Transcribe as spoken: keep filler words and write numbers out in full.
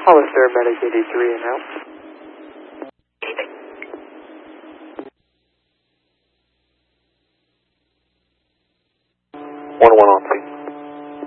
Hollister, Medic eighty-three and out. one one on three.